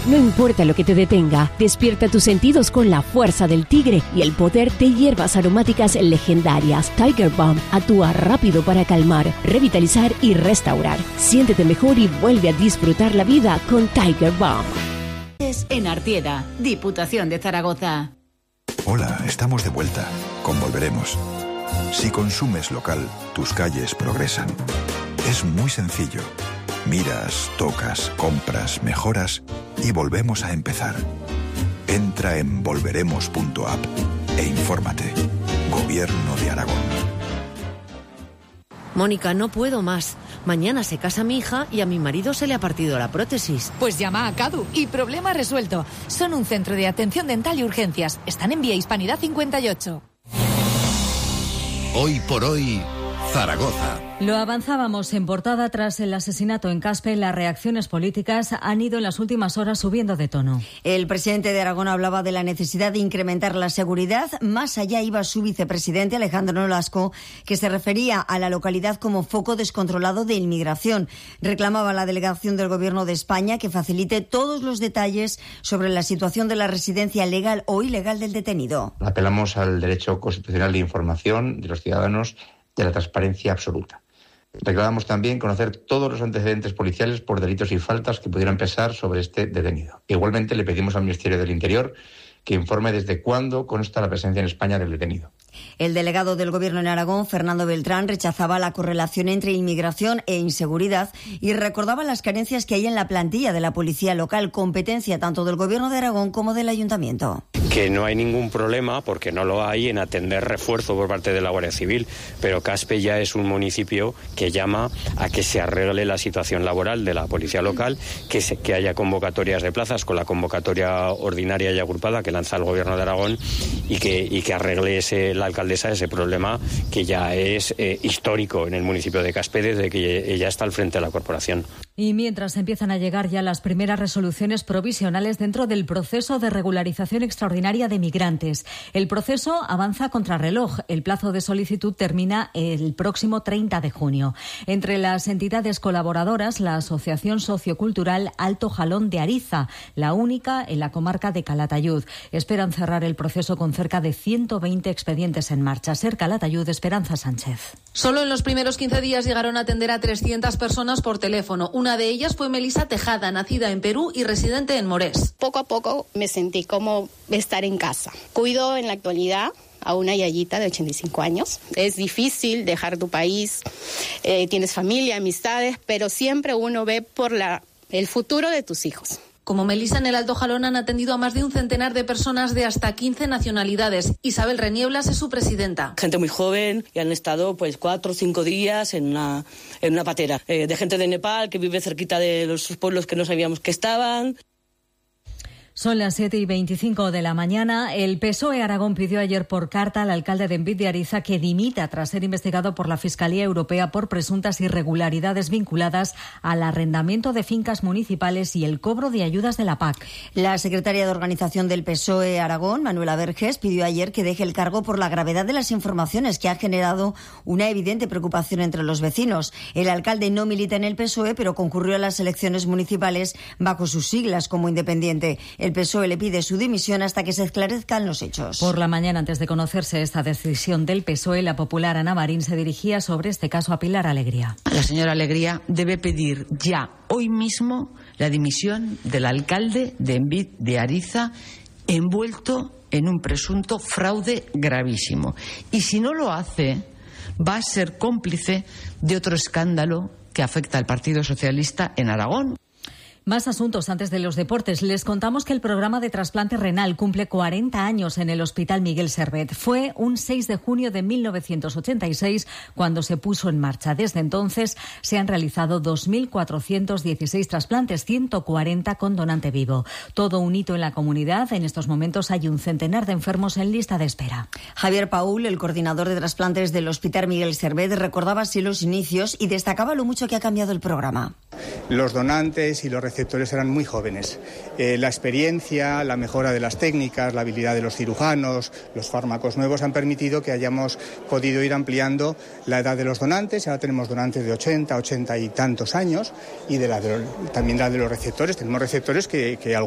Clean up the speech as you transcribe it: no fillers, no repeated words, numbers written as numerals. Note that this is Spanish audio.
No importa lo que te detenga, despierta tus sentidos con la fuerza del tigre y el poder de hierbas aromáticas legendarias. Tiger Balm actúa rápido para calmar, revitalizar y restaurar. Siéntete mejor y vuelve a disfrutar la vida con Tiger Balm. En Artieda, Diputación de Zaragoza. Hola, estamos de vuelta. Con Volveremos. Si consumes local, tus calles progresan. Es muy sencillo. Miras, tocas, compras, mejoras y volvemos a empezar. Entra en volveremos.app e infórmate. Gobierno de Aragón. Mónica, no puedo más. Mañana se casa mi hija y a mi marido se le ha partido la prótesis. Pues llama a CADU y problema resuelto. Son un centro de atención dental y urgencias. Están en Vía Hispanidad 58. Hoy por hoy, Zaragoza. Lo avanzábamos en portada. Tras el asesinato en Caspe, las reacciones políticas han ido en las últimas horas subiendo de tono. El presidente de Aragón hablaba de la necesidad de incrementar la seguridad. Más allá iba su vicepresidente, Alejandro Nolasco, que se refería a la localidad como foco descontrolado de inmigración. Reclamaba a la delegación del Gobierno de España que facilite todos los detalles sobre la situación de la residencia legal o ilegal del detenido. Apelamos al derecho constitucional de información de los ciudadanos, de la transparencia absoluta. Reclamamos también conocer todos los antecedentes policiales por delitos y faltas que pudieran pesar sobre este detenido. Igualmente le pedimos al Ministerio del Interior que informe desde cuándo consta la presencia en España del detenido. El delegado del Gobierno en Aragón, Fernando Beltrán, rechazaba la correlación entre inmigración e inseguridad y recordaba las carencias que hay en la plantilla de la policía local, competencia tanto del Gobierno de Aragón como del Ayuntamiento. Que no hay ningún problema, porque no lo hay, en atender refuerzo por parte de la Guardia Civil, pero Caspe ya es un municipio que llama a que se arregle la situación laboral de la policía local, que haya convocatorias de plazas con la convocatoria ordinaria y agrupada que lanza el Gobierno de Aragón y que arregle la alcaldesa ese problema que ya es histórico en el municipio de Caspe desde que ella está al frente de la corporación. Y mientras empiezan a llegar ya las primeras resoluciones provisionales dentro del proceso de regularización extraordinaria de migrantes. El proceso avanza a contrarreloj. El plazo de solicitud termina el próximo 30 de junio. Entre las entidades colaboradoras, la Asociación Sociocultural Alto Jalón de Ariza, la única en la comarca de Calatayud. Esperan cerrar el proceso con cerca de 120 expedientes en marcha. Ser Calatayud, Esperanza Sánchez. Solo en los primeros 15 días llegaron a atender a 300 personas por teléfono. Una de ellas fue Melisa Tejada, nacida en Perú y residente en Morés. Poco a poco me sentí como estar en casa. Cuido en la actualidad a una yayita de 85 años. Es difícil dejar tu país, tienes familia, amistades, pero siempre uno ve por el futuro de tus hijos. Como Melisa, en el Alto Jalón han atendido a más de un centenar de personas de hasta 15 nacionalidades. Isabel Renieblas es su presidenta. Gente muy joven y han estado 4 o 5 días en una patera. De gente de Nepal que vive cerquita de los pueblos que no sabíamos que estaban. Son las 7:25 de la mañana. El PSOE Aragón pidió ayer por carta al alcalde de Envid de Ariza que dimita tras ser investigado por la Fiscalía Europea por presuntas irregularidades vinculadas al arrendamiento de fincas municipales y el cobro de ayudas de la PAC. La secretaria de Organización del PSOE Aragón, Manuela Verges, pidió ayer que deje el cargo por la gravedad de las informaciones que ha generado una evidente preocupación entre los vecinos. El alcalde no milita en el PSOE, pero concurrió a las elecciones municipales bajo sus siglas como independiente. El PSOE le pide su dimisión hasta que se esclarezcan los hechos. Por la mañana, antes de conocerse esta decisión del PSOE, la popular Ana Marín se dirigía sobre este caso a Pilar Alegría. La señora Alegría debe pedir ya, hoy mismo, la dimisión del alcalde de Envid de Ariza, envuelto en un presunto fraude gravísimo. Y si no lo hace, va a ser cómplice de otro escándalo que afecta al Partido Socialista en Aragón. Más asuntos antes de los deportes. Les contamos que el programa de trasplante renal cumple 40 años en el Hospital Miguel Servet. Fue un 6 de junio de 1986 cuando se puso en marcha. Desde entonces se han realizado 2.416 trasplantes, 140 con donante vivo. Todo un hito en la comunidad. En estos momentos hay un centenar de enfermos en lista de espera. Javier Paul, el coordinador de trasplantes del Hospital Miguel Servet, recordaba así los inicios y destacaba lo mucho que ha cambiado el programa. Los donantes y los receptores eran muy jóvenes. La experiencia, la mejora de las técnicas, la habilidad de los cirujanos, los fármacos nuevos han permitido que hayamos podido ir ampliando la edad de los donantes. Ahora tenemos donantes de 80 y tantos años y también la de los receptores. Tenemos receptores que